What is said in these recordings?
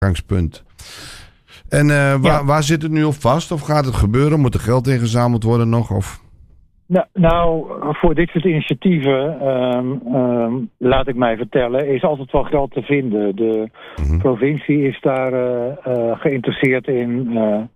Gangspunt. En waar zit het nu op vast? Of gaat het gebeuren? Moet er geld ingezameld worden nog? Of? Nou, voor dit soort initiatieven, laat ik mij vertellen, is altijd wel geld te vinden. De provincie is daar geïnteresseerd in.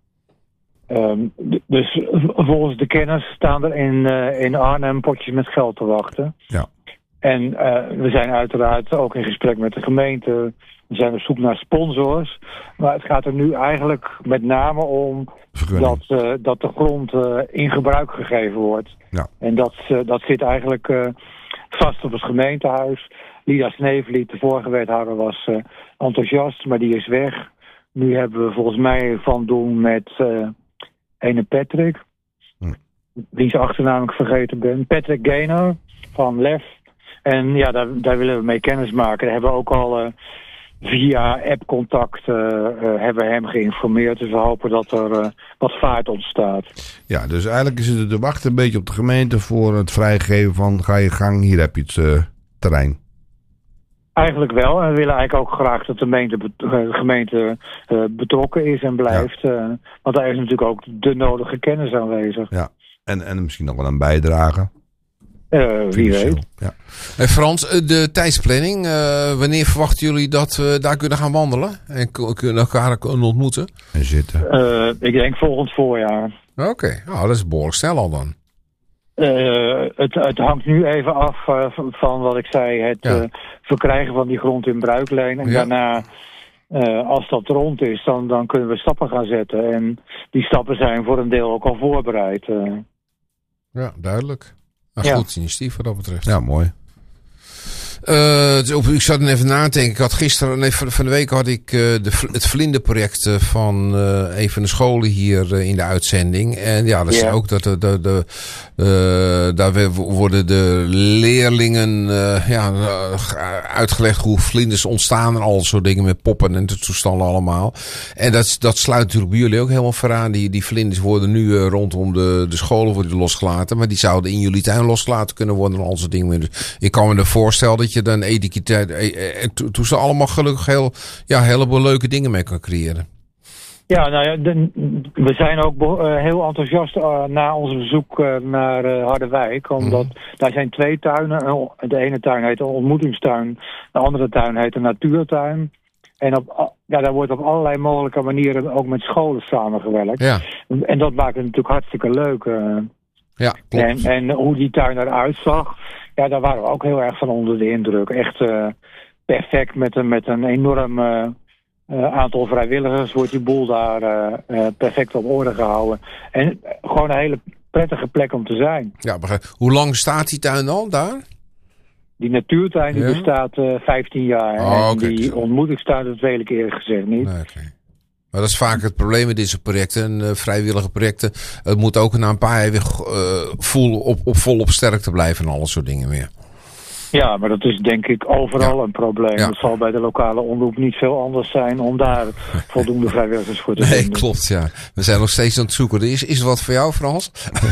Dus volgens de kennis staan er in Arnhem potjes met geld te wachten. Ja. En we zijn uiteraard ook in gesprek met de gemeente. We zijn op zoek naar sponsors. Maar het gaat er nu eigenlijk met name om dat de grond in gebruik gegeven wordt. Ja. En dat zit eigenlijk vast op het gemeentehuis. Lida Sneevliet, de vorige wethouder, was enthousiast, maar die is weg. Nu hebben we volgens mij van doen met ene Patrick. Wiens achternaam ik vergeten ben. Patrick Gaynor van LEF. En ja, daar willen we mee kennis maken. Daar hebben we ook al via appcontact hebben we hem geïnformeerd. Dus we hopen dat er wat vaart ontstaat. Ja, dus eigenlijk is het te wachten een beetje op de gemeente voor het vrijgeven van ga je gang, hier heb je het terrein. Eigenlijk wel. En we willen eigenlijk ook graag dat de gemeente betrokken is en blijft. Ja. Want daar is natuurlijk ook de nodige kennis aanwezig. Ja, en misschien nog wel een bijdrage. Wie weet. Ja. Hey Frans, de tijdsplanning. Wanneer verwachten jullie dat we daar kunnen gaan wandelen? En kunnen elkaar ontmoeten? En zitten. Ik denk volgend voorjaar. Oké. Dat is behoorlijk snel al dan. Het hangt nu even af van wat ik zei. Het verkrijgen van die grond in bruikleen. En daarna, als dat rond is, dan kunnen we stappen gaan zetten. En die stappen zijn voor een deel ook al voorbereid. Ja, duidelijk. Goed initiatief wat dat betreft. Ja, mooi. Ik zat er even na te denken. Ik had gisteren, van de week had ik het vlinderproject van een van de scholen hier in de uitzending. En ja, dat is ook dat daar worden de leerlingen uitgelegd hoe vlinders ontstaan en al soort dingen met poppen en toestanden allemaal. En dat sluit natuurlijk bij jullie ook helemaal vooraan. Die vlinders worden nu rondom de scholen worden losgelaten, maar die zouden in jullie tuin losgelaten kunnen worden en al soort dingen. Dus ik kan me er voorstellen dat je dan toen ze allemaal gelukkig een heleboel leuke dingen mee kan creëren. Ja, nou ja, we zijn ook heel enthousiast na ons bezoek naar Harderwijk. Omdat daar zijn 2 tuinen. De ene tuin heet een ontmoetingstuin. De andere tuin heet een natuurtuin. En daar wordt op allerlei mogelijke manieren ook met scholen samengewerkt. Ja. En dat maakt het natuurlijk hartstikke leuk. Ja, klopt. En hoe die tuin eruit zag, ja, daar waren we ook heel erg van onder de indruk. Echt perfect met een enorm aantal vrijwilligers wordt die boel daar perfect op orde gehouden. En gewoon een hele prettige plek om te zijn. Ja, begrijp. Hoe lang staat die tuin al daar? Die natuurtuin die bestaat 15 jaar. En die ontmoetingstuin, dat weet ik eerlijk gezegd niet. Nee, okay. Maar dat is vaak het probleem met deze projecten, vrijwillige projecten. Het moet ook na een paar jaar weer volop sterk te blijven en alle soort dingen meer. Ja, maar dat is denk ik overal een probleem. Ja. Het zal bij de lokale omroep niet veel anders zijn om daar voldoende vrijwilligers voor te vinden. Nee, klopt, ja. We zijn nog steeds aan het zoeken. Is er wat voor jou, Frans?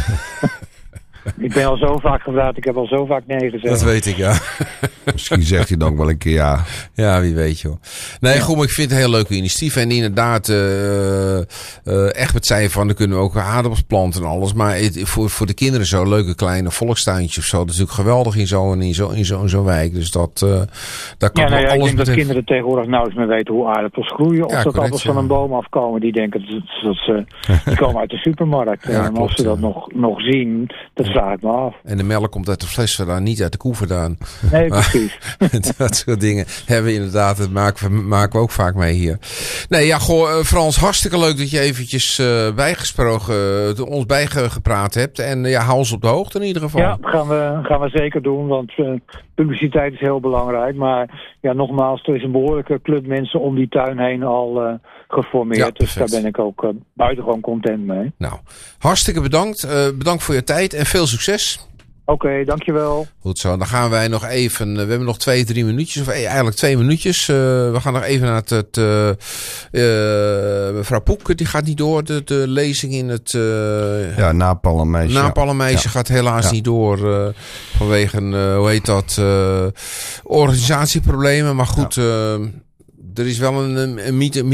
Ik ben al zo vaak gevraagd, ik heb al zo vaak nee gezegd. Dat weet ik, ja. Misschien zegt hij dan ook wel een keer ja. Ja, wie weet, joh. Nee, goed, maar ik vind het een heel leuke initiatief. En inderdaad, Egbert zei van, dan kunnen we ook aardappels planten en alles. Maar voor de kinderen zo, leuke kleine volkstuintjes of zo. Dat is natuurlijk geweldig in zo'n wijk. Dus daar kan alles ik denk dat kinderen tegenwoordig nauwelijks meer weten hoe aardappels groeien. Of dat appels van een boom afkomen. Die denken dat ze die komen uit de supermarkt. En klopt, als ze dat nog zien, dat vraag ik me af. En de melk komt uit de fles vandaan, niet uit de koe vandaan. Nee, precies. Dat soort dingen hebben we inderdaad, dat maken we ook vaak mee hier. Nee, ja, Frans, hartstikke leuk dat je eventjes ons bijgepraat hebt. En hou ons op de hoogte in ieder geval. Ja, gaan we zeker doen, want publiciteit is heel belangrijk. Maar ja, nogmaals, er is een behoorlijke club mensen om die tuin heen al geformeerd. Ja, dus daar ben ik ook buitengewoon content mee. Nou, hartstikke bedankt. Bedankt voor je tijd en veel succes. Oké, dankjewel. Goed zo, dan gaan wij nog even, we hebben nog 2-3 minuutjes, of eigenlijk 2 minuutjes. We gaan nog even naar het mevrouw Poek, die gaat niet door, de lezing in het... Napalmenmeisje. Napalmenmeisje gaat helaas niet door, vanwege, organisatieproblemen. Maar goed, Er is wel een